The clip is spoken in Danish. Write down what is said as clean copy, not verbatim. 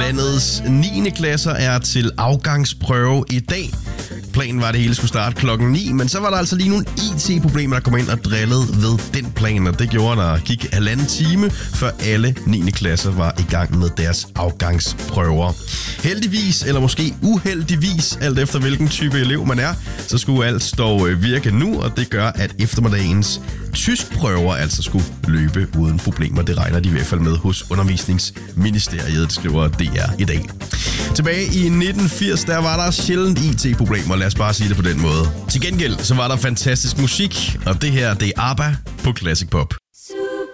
Landets 9. klasser er til afgangsprøve i dag. Planen var, at det hele skulle starte klokken 9, men så var der altså lige nogle IT-problemer, der kom ind og drillede ved den plan, og det gjorde, der gik 1,5 time, før alle 9. klasser var i gang med deres afgangsprøver. Heldigvis, eller måske uheldigvis, alt efter hvilken type elev man er, så skulle alt dog virke nu, og det gør, at eftermiddagens tyskprøver altså skulle løbe uden problemer. Det regner de i hvert fald med hos Undervisningsministeriet, det skriver DR i dag. Tilbage i 1980, der var der sjældent IT-problemer, lad os bare sige det på den måde. Til gengæld, så var der fantastisk musik, og det her, det er ABBA på Classic Pop.